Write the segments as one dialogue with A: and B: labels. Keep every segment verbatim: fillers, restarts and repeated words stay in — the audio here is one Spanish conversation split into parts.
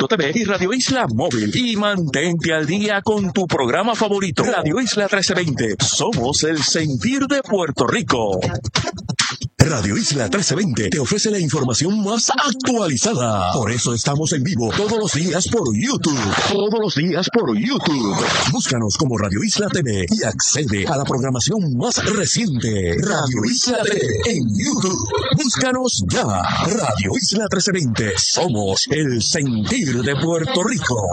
A: punto t v y Radio Isla Móvil. Y mantente al día con tu programa favorito, Radio Isla trece veinte. Somos el sentir de Puerto Rico. Radio Isla trece veinte te ofrece la información más actualizada. Por eso estamos en vivo todos los días por YouTube. Todos los días por YouTube. Búscanos como Radio Isla T V y accede a la programación más reciente. Radio Isla T V en YouTube. Búscanos ya. Radio Isla trece veinte. Somos el sentir de Puerto Rico.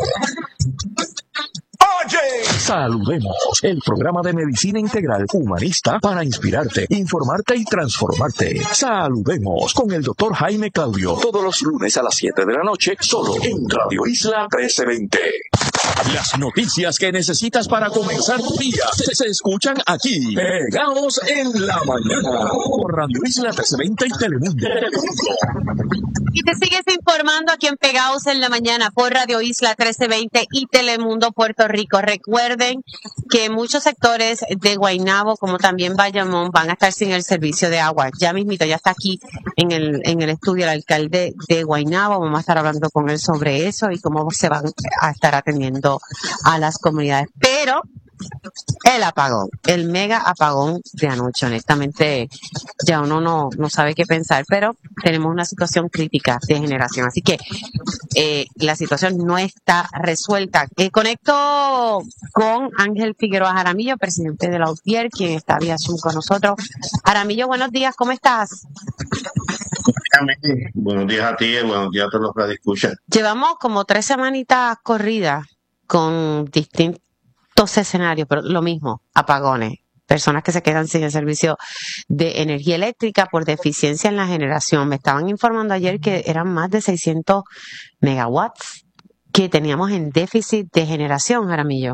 A: Oye, saludemos el programa de medicina integral humanista para inspirarte, informarte y transformarte. Saludemos con el doctor Jaime Claudio todos los lunes a las siete de la noche, solo en Radio Isla trece veinte. Las noticias que necesitas para comenzar tu día se, se escuchan aquí, pegados en la mañana, por Radio Isla trece veinte y Telemundo.
B: Y te sigues informando aquí en Pegados en la Mañana por Radio Isla trece veinte y Telemundo Puerto Rico. Recuerden que muchos sectores de Guaynabo, como también Bayamón, van a estar sin el servicio de agua. Ya mismito, ya está aquí en el en el estudio el alcalde de Guaynabo. Vamos a estar hablando con él sobre eso y cómo se van a estar atendiendo a las comunidades. Pero el apagón, el mega apagón de anoche, honestamente ya uno no, no sabe qué pensar, pero tenemos una situación crítica de generación, así que eh, la situación no está resuelta. Eh, conecto con Ángel Figueroa Jaramillo, presidente de la U T I E R, quien está vía Zoom con nosotros. Jaramillo, buenos días, ¿cómo estás?
C: Buenos días a ti, buenos días a todos los que la escuchan.
B: Llevamos como tres semanitas corridas con distintos escenarios, pero lo mismo, apagones, personas que se quedan sin el servicio de energía eléctrica por deficiencia en la generación. Me estaban informando ayer que eran más de seiscientos megawatts que teníamos en déficit de generación, Jaramillo.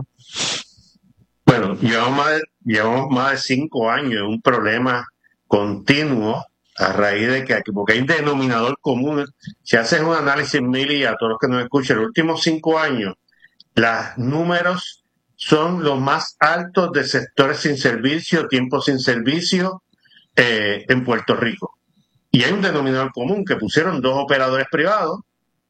C: Bueno, llevamos más de, llevamos más de cinco años en un problema continuo a raíz de que, porque hay un denominador común. Si haces un análisis, Mili, a todos los que nos escuchan, los últimos cinco años, los números son los más altos de sectores sin servicio, tiempo sin servicio eh, en Puerto Rico. Y hay un denominador común que pusieron dos operadores privados,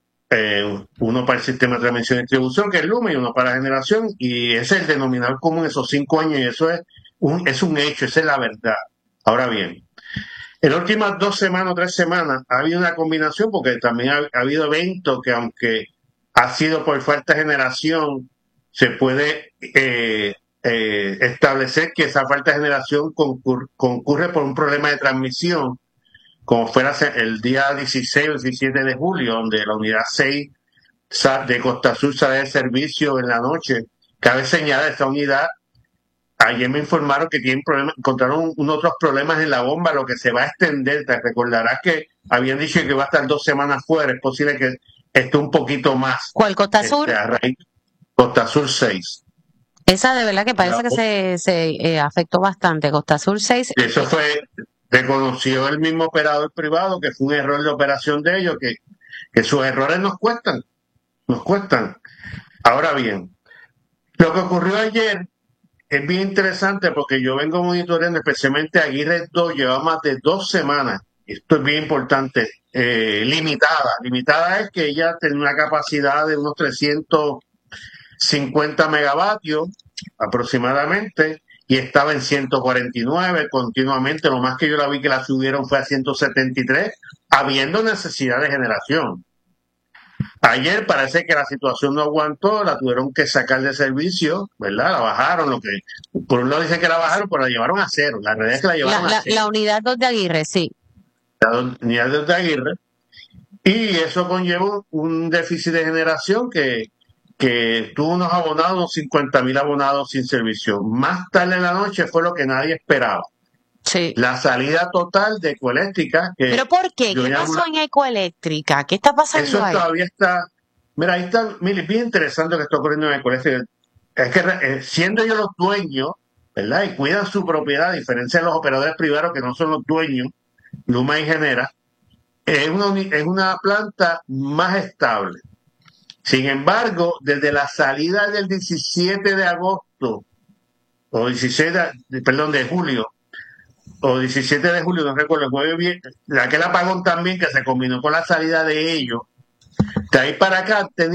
C: eh, uno para el sistema de transmisión y distribución, que es Luma, y uno para la generación, y ese es el denominador común de esos cinco años, y eso es un, es un hecho, esa es la verdad. Ahora bien, en las últimas dos semanas o tres semanas ha habido una combinación, porque también ha, ha habido eventos que, aunque ha sido por falta de generación, se puede eh, eh, establecer que esa falta de generación concurre, concurre por un problema de transmisión, como fuera el día dieciséis o diecisiete de julio, donde la unidad seis de Costa Sur sale de servicio en la noche. Cabe señalar esta unidad, ayer me informaron que tienen problemas, encontraron un, otros problemas en la bomba, lo que se va a extender. Te recordarás que habían dicho que va a estar dos semanas fuera, es posible que esté un poquito más.
B: ¿Cuál, Costa Sur?
C: Este, a raíz, Costa Sur seis.
B: Esa de verdad que parece que se, se eh, afectó bastante. Costa Sur seis.
C: Eso fue, reconoció el mismo operador privado que fue un error de operación de ellos, que, que sus errores nos cuestan, nos cuestan. Ahora bien, lo que ocurrió ayer es bien interesante porque yo vengo monitoreando, especialmente Aguirre dos, lleva más de dos semanas. Esto es bien importante, eh, limitada. Limitada es que ella tiene una capacidad de unos trescientos cincuenta megavatios aproximadamente y estaba en ciento cuarenta y nueve continuamente. Lo más que yo la vi que la subieron fue a ciento setenta y tres, habiendo necesidad de generación. Ayer parece que la situación no aguantó, la tuvieron que sacar de servicio, ¿verdad? La bajaron, lo que por un lado dicen que la bajaron, pero la llevaron a cero. La realidad es que la llevaron
B: la,
C: a
B: la,
C: cero.
B: La unidad dos de Aguirre, sí.
C: La unidad dos de Aguirre. Y eso conllevó un déficit de generación que que tuvo unos abonados, unos cincuenta mil abonados sin servicio. Más tarde en la noche fue lo que nadie esperaba.
B: Sí.
C: La salida total de Ecoeléctrica. Que
B: ¿Pero por qué? ¿Qué pasó una... en Ecoeléctrica? ¿Qué está pasando
C: Eso
B: ahí?
C: todavía está... Mira, ahí está... Mira, es bien interesante lo que está ocurriendo en Ecoeléctrica. Es que eh, siendo ellos los dueños, ¿verdad? Y cuidan su propiedad, a diferencia de los operadores privados que no son los dueños, Luma y Genera, es una, es una planta más estable. Sin embargo, desde la salida del diecisiete de agosto, o dieciséis de, perdón, de julio, o diecisiete de julio, no recuerdo, el jueves bien, aquel apagón también que se combinó con la salida de ellos, de ahí para acá